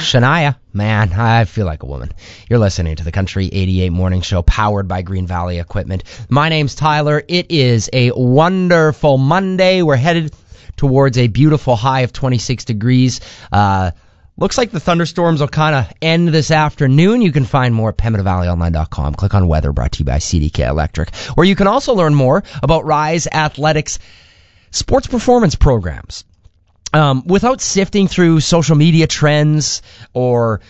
Shania, man, I feel like a woman. You're listening to the Country 88 Morning Show, powered by Green Valley Equipment. My name's Tyler. It is a wonderful Monday. We're headed towards a beautiful high of 26 degrees. Looks like the thunderstorms will kind of end this afternoon. You can find more at PembinaValleyOnline.com. Click on weather, brought to you by CDK Electric. Where you can also learn more about Rise Athletics sports performance programs. Without sifting through social media trends or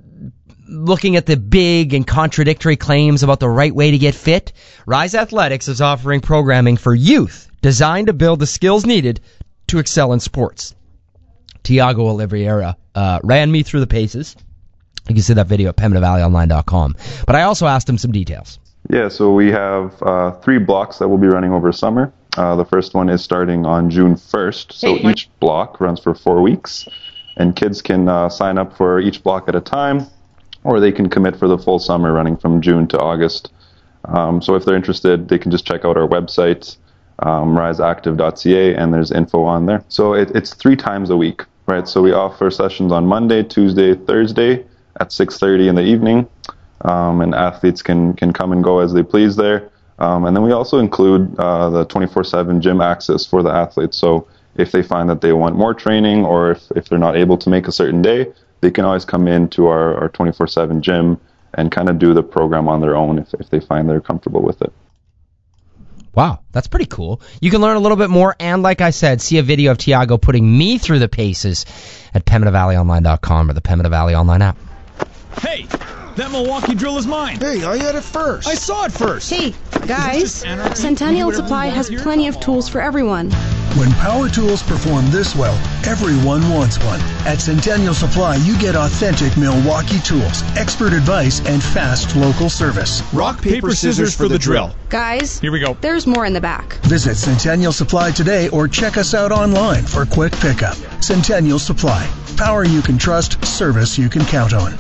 looking at the big and contradictory claims about the right way to get fit, Rise Athletics is offering programming for youth designed to build the skills needed to excel in sports. Tiago Oliveira ran me through the paces. You can see that video at PembinaValleyOnline.com. But I also asked him some details. Yeah, so we have 3 blocks that we'll be running over summer. The first one is starting on June 1st, so each block runs for 4 weeks, and kids can sign up for each block at a time, or they can commit for the full summer running from June to August. So if they're interested, they can just check out our website, riseactive.ca, and there's info on there. So it's 3 times a week, right? So we offer sessions on Monday, Tuesday, Thursday at 6:30 in the evening, and athletes can come and go as they please there. And then we also include the 24/7 gym access for the athletes. So if they find that they want more training, or if they're not able to make a certain day, they can always come into our 24/7 gym and kind of do the program on their own if they find they're comfortable with it. Wow, that's pretty cool. You can learn a little bit more and, like I said, see a video of Tiago putting me through the paces at PembinaValleyOnline.com or the Pembina Valley Online app. Hey! That Milwaukee drill is mine. Hey, I had it first. I saw it first. Hey, guys, Centennial Supply has plenty of tools for everyone. When power tools perform this well, everyone wants one. At Centennial Supply, you get authentic Milwaukee tools, expert advice, and fast local service. Rock, paper, scissors for the drill. Guys, here we go. There's more in the back. Visit Centennial Supply today or check us out online for quick pickup. Centennial Supply. Power you can trust, service you can count on.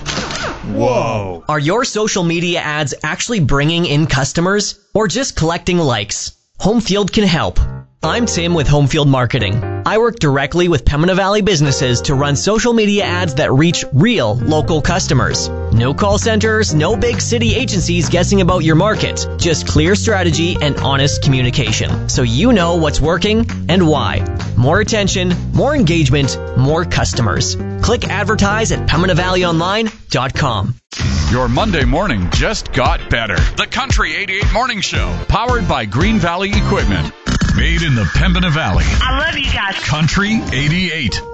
Whoa. Are your social media ads actually bringing in customers or just collecting likes? Homefield can help. I'm Tim with Homefield Marketing. I work directly with Pembina Valley businesses to run social media ads that reach real local customers. No call centers, no big city agencies guessing about your market. Just clear strategy and honest communication, so you know what's working and why. More attention, more engagement, more customers. Click advertise at PembinaValleyOnline.com. Your Monday morning just got better. The Country 88 Morning Show, powered by Green Valley Equipment. Made in the Pembina Valley. I love you guys. Country 88.